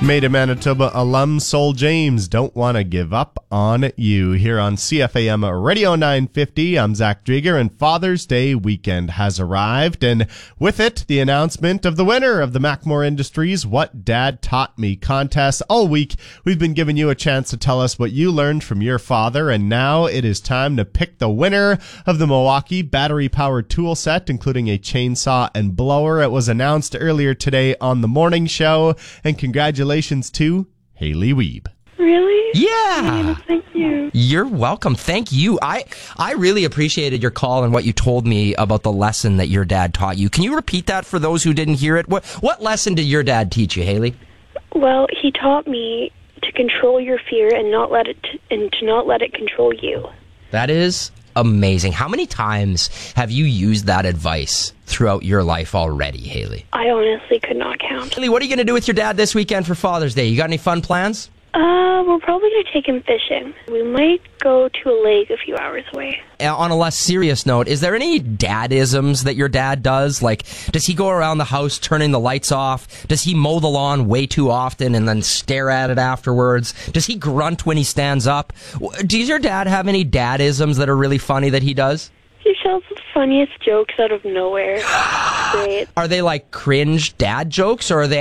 Made in Manitoba alum Sol James, Don't Want to Give Up on You, here on CFAM Radio 950. I'm Zach Drieger, and Father's Day weekend has arrived, and with it, the announcement of the winner of the Mackmore Industries What Dad Taught Me contest. All week, we've been giving you a chance to tell us what you learned from your father, and now it is time to pick the winner of the Milwaukee battery-powered tool set, including a chainsaw and blower. It was announced earlier today on the morning show, and congratulations to Haley Weeb. Really? Yeah. Thank you. You're welcome. Thank you. I really appreciated your call and what you told me about the lesson that your dad taught you. Can you repeat that for those who didn't hear it? What lesson did your dad teach you, Haley? Well, he taught me to control your fear and to not let it control you. That is amazing. How many times have you used that advice throughout your life already, Haley? I honestly could not count. Haley, what are you going to do with your dad this weekend for Father's Day? You got any fun plans? We're probably going to take him fishing. We might go to a lake a few hours away. On a less serious note, is there any dadisms that your dad does? Like, does he go around the house turning the lights off? Does he mow the lawn way too often and then stare at it afterwards? Does he grunt when he stands up? Does your dad have any dadisms that are really funny that he does? He tells the funniest jokes out of nowhere. Great. Are they like cringe dad jokes, or are they